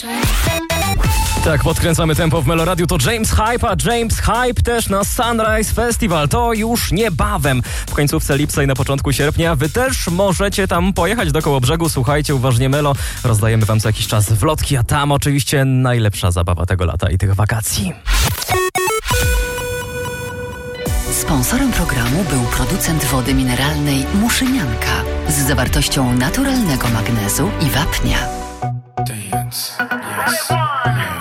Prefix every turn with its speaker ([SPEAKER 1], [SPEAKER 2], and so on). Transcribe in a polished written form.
[SPEAKER 1] Tak, podkręcamy tempo w Meloradiu. To James Hype, a James Hype też na Sunrise Festival. To już niebawem. W końcówce lipca i na początku sierpnia. Wy też możecie tam pojechać do Kołobrzegu. Słuchajcie uważnie Melo. Rozdajemy wam co jakiś czas wlotki, a tam oczywiście najlepsza zabawa tego lata i tych wakacji.
[SPEAKER 2] Sponsorem programu był producent wody mineralnej Muszynianka z zawartością naturalnego magnezu i wapnia.